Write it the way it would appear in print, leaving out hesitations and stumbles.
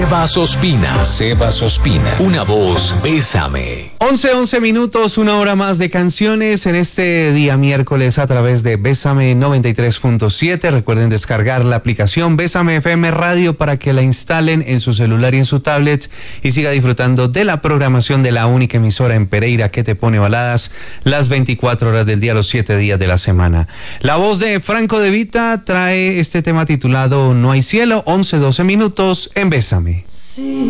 Sebas Ospina. Una voz, Bésame. 11 minutos, una hora más de canciones en este día miércoles a través de Bésame 93.7. Recuerden descargar la aplicación Bésame FM Radio para que la instalen en su celular y en su tablet y siga disfrutando de la programación de la única emisora en Pereira que te pone baladas las 24 horas del día, los 7 días de la semana. La voz de Franco De Vita trae este tema titulado No hay cielo, 11-12 minutos en Bésame. Sí.